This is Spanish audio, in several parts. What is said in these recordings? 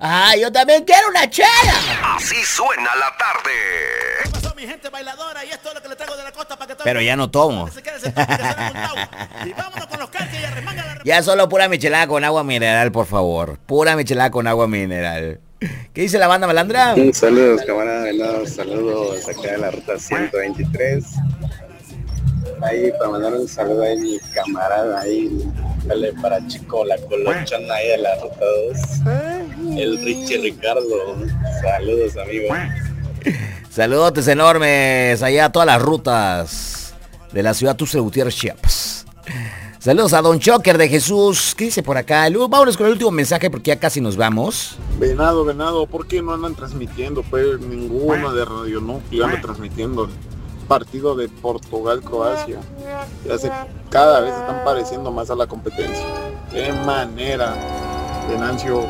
¡Ah, yo también quiero una chela! Así suena la tarde. ¿Qué pasó, mi gente bailadora? Y esto es lo que le traigo de la costa para que Pero ya no tomo. Y vámonos con los calques y arremanga la... Ya solo pura michelada con agua mineral, por favor. Pura michelada con agua mineral. ¿Qué dice la banda malandra? Saludos, camarada Venado. Saludos acá de la ruta 123. Ahí para mandar un saludo a mi camarada ahí. Dale para Chico, la colochona ahí de la ruta 2. El Richie Ricardo. Saludos, amigo. Saludotes enormes allá a todas las rutas de la ciudad Tuxtla Gutiérrez, Chiapas. Saludos a Don Choker de Jesús. ¿Qué dice por acá? Vámonos con el último mensaje porque ya casi nos vamos. Venado, ¿por qué no andan transmitiendo? Pues ninguno de Radio Núcleo anda transmitiendo el partido de Portugal-Croacia. Cada vez están pareciendo más a la competencia. ¡Qué manera, Venancio!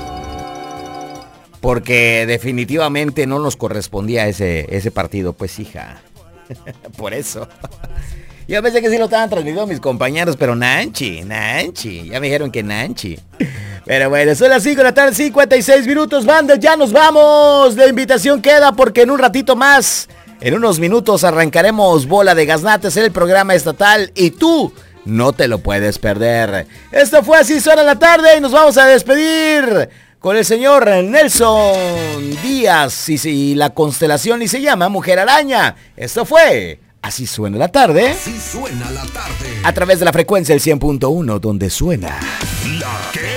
Porque definitivamente no nos correspondía ese partido, pues hija. Por eso. Yo pensé que sí lo estaban transmitiendo mis compañeros, pero Nanchi. Ya me dijeron que Nanchi. Pero bueno, son las 5 de la tarde, 56 minutos, banda, ya nos vamos. La invitación queda porque en un ratito más, en unos minutos arrancaremos Bola de Gaznates en el programa estatal y tú no te lo puedes perder. Esto fue Así Suena la Tarde y nos vamos a despedir con el señor Nelson Díaz y la constelación y se llama Mujer Araña. Esto fue Así Suena la Tarde. Así suena la tarde. A través de la frecuencia del 100.1 donde suena La que